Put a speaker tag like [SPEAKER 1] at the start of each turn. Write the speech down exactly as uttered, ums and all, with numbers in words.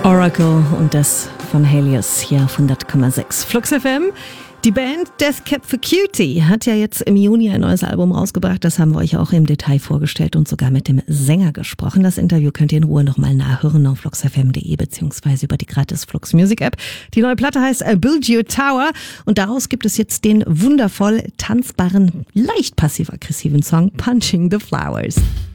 [SPEAKER 1] Oracle und das von Helios hier auf hundert Komma sechs Flux F M. Die Band Death Cab for Cutie hat ja jetzt im Juni ein neues Album rausgebracht. Das haben wir euch auch im Detail vorgestellt und sogar mit dem Sänger gesprochen. Das Interview könnt ihr in Ruhe nochmal nachhören auf flux f m punkt d e beziehungsweise über die gratis Flux Music App. Die neue Platte heißt Build Your Tower und daraus gibt es jetzt den wundervoll tanzbaren, leicht passiv-aggressiven Song Punching the Flowers.